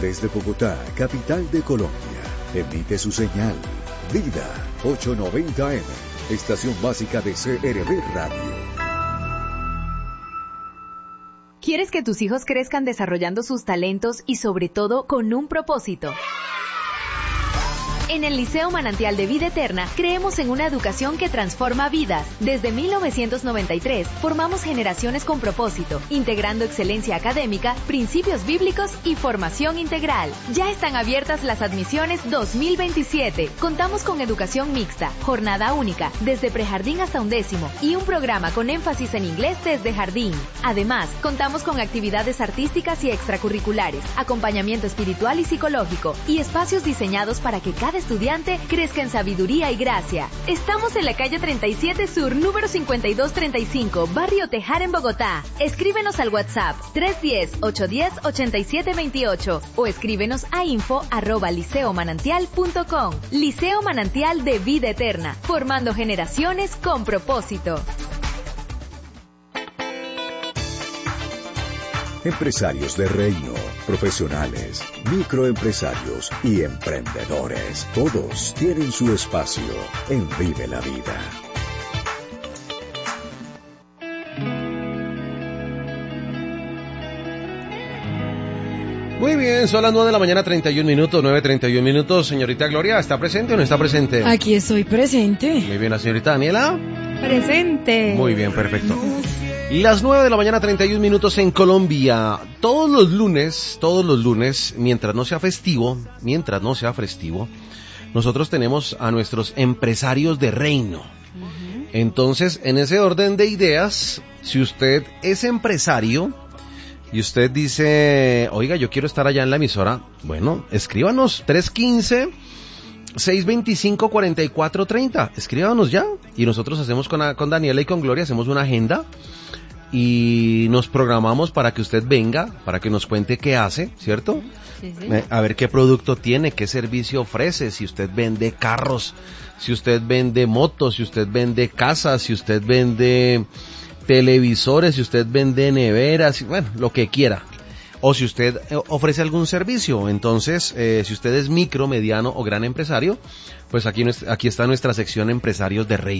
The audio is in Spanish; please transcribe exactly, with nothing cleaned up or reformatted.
Desde Bogotá, capital de Colombia, emite su señal Vida ochocientos noventa eme, estación básica de C R B Radio. ¿Quieres que tus hijos crezcan desarrollando sus talentos y sobre todo con un propósito? En el Liceo Manantial de Vida Eterna creemos en una educación que transforma vidas. Desde mil novecientos noventa y tres formamos generaciones con propósito, integrando excelencia académica, principios bíblicos y formación integral. Ya están abiertas las admisiones dos mil veintisiete. Contamos con educación mixta, jornada única, desde prejardín hasta undécimo y un programa con énfasis en inglés desde jardín. Además, contamos con actividades artísticas y extracurriculares, acompañamiento espiritual y psicológico y espacios diseñados para que cada estudiante crezca en sabiduría y gracia. Estamos en la calle treinta y siete Sur, número cincuenta y dos treinta y cinco, Barrio Tejar en Bogotá. Escríbenos al WhatsApp tres uno cero, ocho uno cero, ocho siete dos ocho o escríbenos a info arroba liceo manantial punto com. Liceo Manantial de Vida Eterna, formando generaciones con propósito. Empresarios de reino, profesionales, microempresarios y emprendedores. Todos tienen su espacio en Vive la Vida. Muy bien, son las nueve de la mañana, treinta y un minutos, nueve treinta y un minutos. Señorita Gloria, ¿está presente o no está presente? Aquí estoy presente. Muy bien, la señorita Daniela. Presente. Muy bien, perfecto. Las nueve de la mañana, treinta y un minutos en Colombia. Todos los lunes, todos los lunes, mientras no sea festivo, mientras no sea festivo, nosotros tenemos a nuestros empresarios de reino. Uh-huh. Entonces, en ese orden de ideas, si usted es empresario y usted dice, oiga, yo quiero estar allá en la emisora, bueno, escríbanos tres uno cinco, seis dos cinco, cuatro cuatro tres cero, escríbanos ya, y nosotros hacemos con, con Daniela y con Gloria, hacemos una agenda y nos programamos para que usted venga, para que nos cuente qué hace, ¿cierto? Sí, sí. A ver qué producto tiene, qué servicio ofrece, si usted vende carros, si usted vende motos, si usted vende casas, si usted vende televisores, si usted vende neveras, bueno, lo que quiera. O si usted ofrece algún servicio. Entonces, eh, si usted es micro, mediano o gran empresario, pues aquí, aquí está nuestra sección Empresarios de Reino.